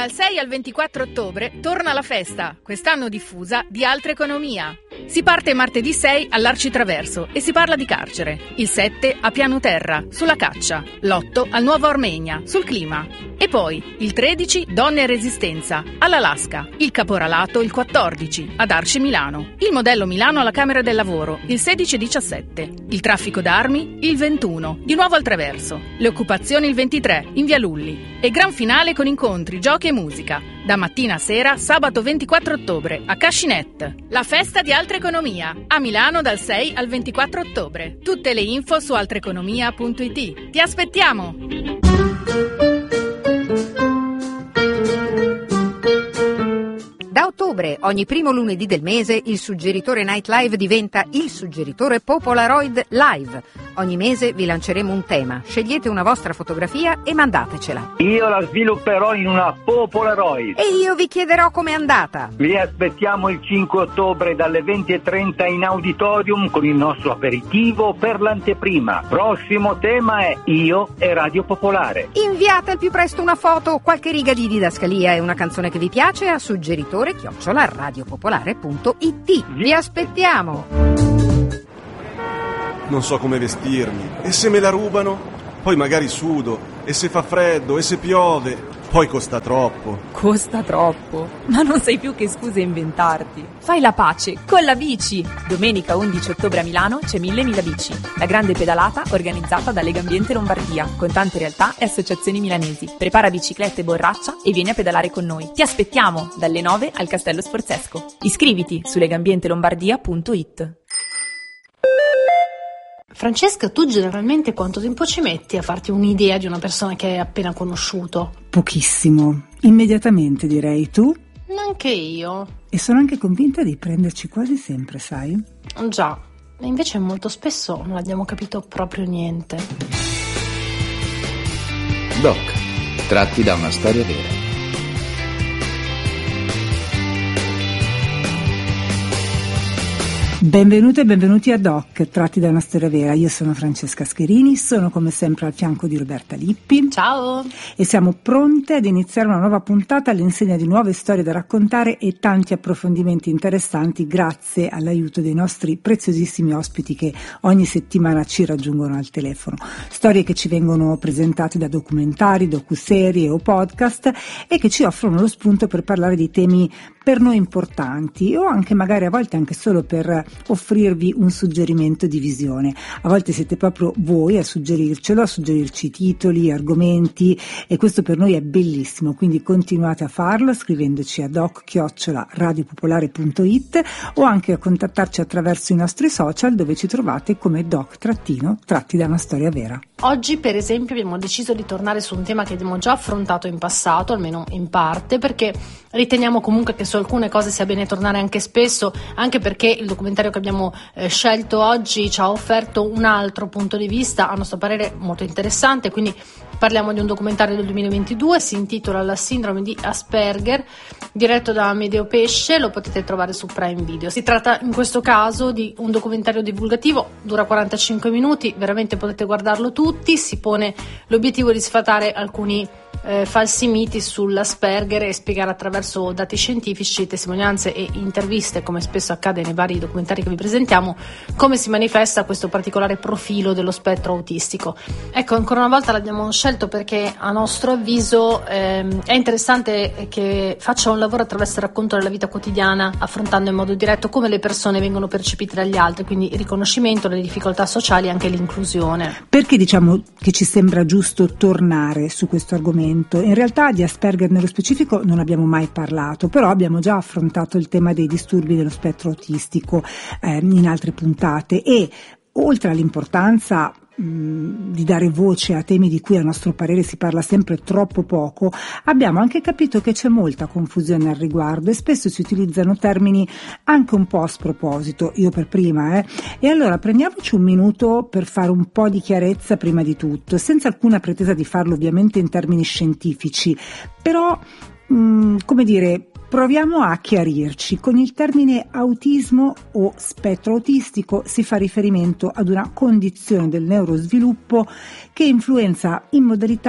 Dal 6 al 24 ottobre torna la festa, quest'anno diffusa, di Altra Economia. Si parte martedì 6 all'Arcitraverso e si parla di carcere. Il 7 a Piano Terra, sulla caccia. L'8 al Nuovo Armenia, sul clima. E poi il 13 Donne e Resistenza, all'Alaska. Il caporalato il 14 ad Arci Milano. Il modello Milano alla Camera del Lavoro il 16 e 17. Il traffico d'armi il 21, di nuovo al Traverso. Le occupazioni il 23 in Via Lulli. E gran finale con incontri, giochi e musica. Da mattina a sera, sabato 24 ottobre, a Cascinet. La festa di Altra Economia, a Milano dal 6 al 24 ottobre. Tutte le info su altraeconomia.it. Ti aspettiamo! Da ottobre, ogni primo lunedì del mese, il suggeritore Night Live diventa il suggeritore Popolaroid Live. Ogni mese vi lanceremo un tema, scegliete una vostra fotografia e mandatecela. Io la svilupperò in una Popolaroid. E io vi chiederò com'è andata. Vi aspettiamo il 5 ottobre dalle 20:30 in auditorium con il nostro aperitivo per l'anteprima. Prossimo tema è Io e Radio Popolare. Inviate al più presto una foto, qualche riga di didascalia e una canzone che vi piace a suggeritore@radiopopolare.it. Vi aspettiamo! Non so come vestirmi, e se me la rubano? Poi magari sudo, e se fa freddo, e se piove, poi costa troppo. Costa troppo? Ma non sai più che scuse inventarti. Fai la pace con la bici! Domenica 11 ottobre a Milano c'è Mille Bici, la grande pedalata organizzata da Legambiente Lombardia, con tante realtà e associazioni milanesi. Prepara bicicletta e borraccia e vieni a pedalare con noi. Ti aspettiamo dalle 9 al Castello Sforzesco. Iscriviti su legambientelombardia.it. Francesca, tu generalmente quanto tempo ci metti a farti un'idea di una persona che hai appena conosciuto? Pochissimo, immediatamente direi. Tu? Anche io. E sono anche convinta di prenderci quasi sempre, sai? Già, e invece molto spesso non abbiamo capito proprio niente. Doc, tratti da una storia vera. Benvenute e benvenuti a Doc, tratti da una storia vera. Io sono Francesca Scherini, sono come sempre al fianco di Roberta Lippi. Ciao! E siamo pronte ad iniziare una nuova puntata all'insegna di nuove storie da raccontare e tanti approfondimenti interessanti grazie all'aiuto dei nostri preziosissimi ospiti che ogni settimana ci raggiungono al telefono. Storie che ci vengono presentate da documentari, docuserie o podcast e che ci offrono lo spunto per parlare di temi per noi importanti o anche magari a volte anche solo per offrirvi un suggerimento di visione. A volte siete proprio voi a suggerircelo, a suggerirci titoli, argomenti e questo per noi è bellissimo, quindi continuate a farlo scrivendoci a doc@radiopopolare.it o anche a contattarci attraverso i nostri social dove ci trovate come doc-tratti da una storia vera. Oggi per esempio abbiamo deciso di tornare su un tema che abbiamo già affrontato in passato, almeno in parte, perché riteniamo comunque che su alcune cose sia bene tornare anche spesso, anche perché il documentario che abbiamo scelto oggi ci ha offerto un altro punto di vista, a nostro parere molto interessante. Quindi parliamo di un documentario del 2022, si intitola La sindrome di Asperger, diretto da Amedeo Pesce, lo potete trovare su Prime Video. Si tratta in questo caso di un documentario divulgativo, dura 45 minuti, veramente potete guardarlo tutti, si pone l'obiettivo di sfatare alcuni falsi miti sull'Asperger e spiegare attraverso dati scientifici, testimonianze e interviste, come spesso accade nei vari documentari che vi presentiamo, come si manifesta questo particolare profilo dello spettro autistico. Ecco, ancora una volta l'abbiamo scelto perché a nostro avviso è interessante che faccia un lavoro attraverso il racconto della vita quotidiana, affrontando in modo diretto come le persone vengono percepite dagli altri, quindi il riconoscimento, le difficoltà sociali e anche l'inclusione. Perché diciamo che ci sembra giusto tornare su questo argomento? In realtà di Asperger nello specifico non abbiamo mai parlato, però abbiamo già affrontato il tema dei disturbi dello spettro autistico in altre puntate e oltre all'importanza di dare voce a temi di cui a nostro parere si parla sempre troppo poco, abbiamo anche capito che c'è molta confusione al riguardo e spesso si utilizzano termini anche un po' a sproposito, io per prima, E allora prendiamoci un minuto per fare un po' di chiarezza prima di tutto, senza alcuna pretesa di farlo ovviamente in termini scientifici, però proviamo a chiarirci. Con il termine autismo o spettro autistico si fa riferimento ad una condizione del neurosviluppo che influenza in modalità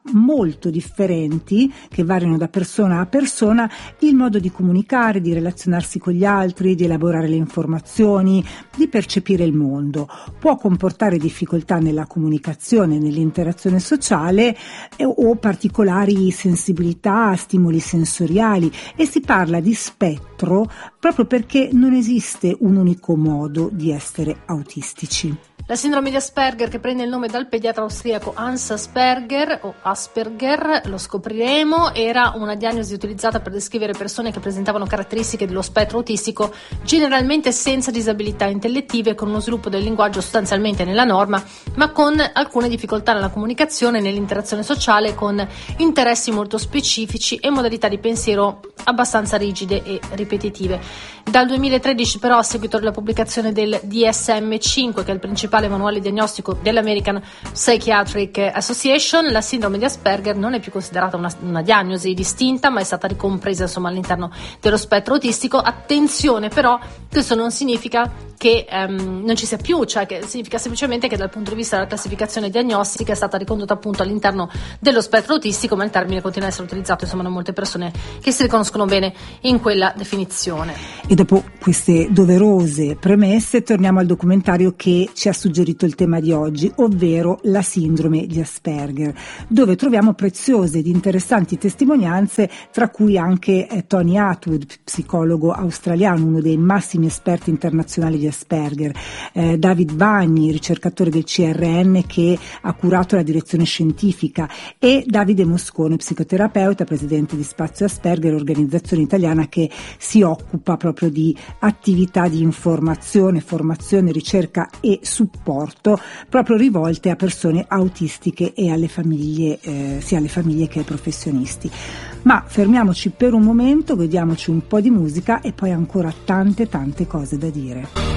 molto differenti, che variano da persona a persona, il modo di comunicare, di relazionarsi con gli altri, di elaborare le informazioni, di percepire il mondo. Può comportare difficoltà nella comunicazione, nell'interazione sociale o particolari sensibilità, stimoli sensoriali, e si parla di spettro proprio perché non esiste un unico modo di essere autistici. La sindrome di Asperger, che prende il nome dal pediatra austriaco Hans Asperger o Asperger, lo scopriremo, era una diagnosi utilizzata per descrivere persone che presentavano caratteristiche dello spettro autistico, generalmente senza disabilità intellettive, con uno sviluppo del linguaggio sostanzialmente nella norma, ma con alcune difficoltà nella comunicazione e nell'interazione sociale, con interessi molto specifici e modalità di pensiero abbastanza rigide e ripetitive. Dal 2013 però, a seguito della pubblicazione del DSM-5, che è il principale manuale diagnostico dell'American Psychiatric Association, la sindrome di Asperger non è più considerata una diagnosi distinta, ma è stata ricompresa all'interno dello spettro autistico. Attenzione però, questo non significa che non ci sia più, cioè che significa semplicemente che dal punto di vista della classificazione diagnostica è stata ricondotta appunto all'interno dello spettro autistico, ma il termine continua a essere utilizzato da molte persone che si riconoscono bene in quella definizione. E dopo queste doverose premesse torniamo al documentario che ci ha suggerito il tema di oggi, ovvero la sindrome di Asperger, dove troviamo preziose ed interessanti testimonianze, tra cui anche Tony Attwood, psicologo australiano, uno dei massimi esperti internazionali di Asperger, David Bagni, ricercatore del CRN che ha curato la direzione scientifica, e Davide Moscone, psicoterapeuta, presidente di Spazio Asperger, organizzazione italiana che si occupa proprio di attività di informazione, formazione, ricerca e supporto proprio rivolte a persone autistiche e alle famiglie, sia alle famiglie che ai professionisti. Ma fermiamoci per un momento, vediamoci un po' di musica e poi ancora tante cose da dire.